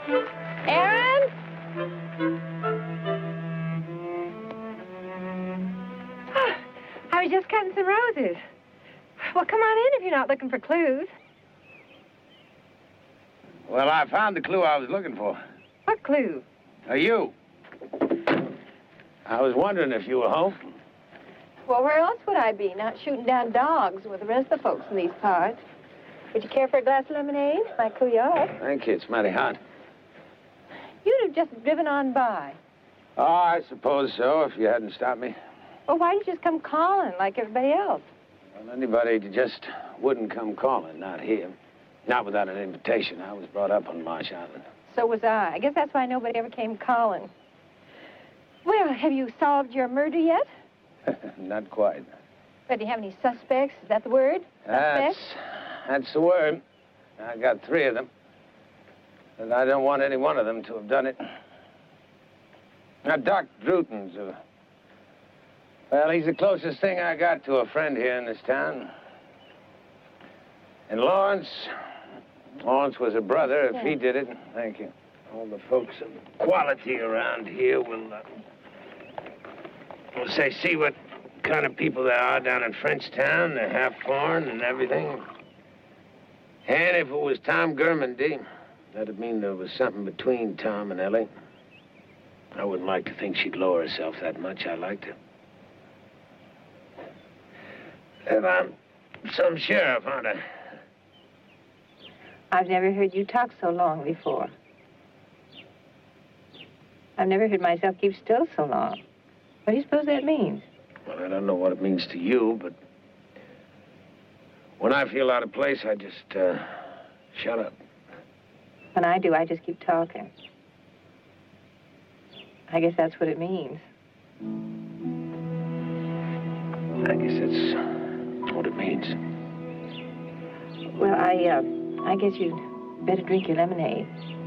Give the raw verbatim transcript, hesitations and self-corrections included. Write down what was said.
Aaron? Oh, I was just cutting some roses. Well, come on in if you're not looking for clues. Well, I found the clue I was looking for. What clue? Uh, you. I was wondering if you were home. Well, where else would I be? Not shooting down dogs with the rest of the folks in these parts. Would you care for a glass of lemonade? Might cool you off. Thank you. It's mighty hot. You'd have just driven on by. Oh, I suppose so, if you hadn't stopped me. Well, why didn't you just come calling like everybody else? Well, anybody just wouldn't come calling, not here. Not without an invitation. I was brought up on Marsh Island. So was I. I guess that's why nobody ever came calling. Well, have you solved your murder yet? Not quite. But do you have any suspects? Is that the word? That's, Suspects? that's the word. I got three of them. And I don't want any one of them to have done it. Now, Doc Drewton's a... Well, he's the closest thing I got to a friend here in this town. And Lawrence... Lawrence was a brother. If he did it, thank you. All the folks of quality around here will... Uh, will say, see what kind of people there are down in Frenchtown. They're half foreign and everything. And if it was Tom Germandy, that'd mean there was something between Tom and Ellie. I wouldn't like to think she'd lower herself that much. I liked her. If I'm some sheriff, aren't I? I've never heard you talk so long before. I've never heard myself keep still so long. What do you suppose that means? Well, I don't know what it means to you, but when I feel out of place, I just, uh, shut up. When I do, I just keep talking. I guess that's what it means. I guess that's what it means. Well, I, uh, I guess you'd better drink your lemonade.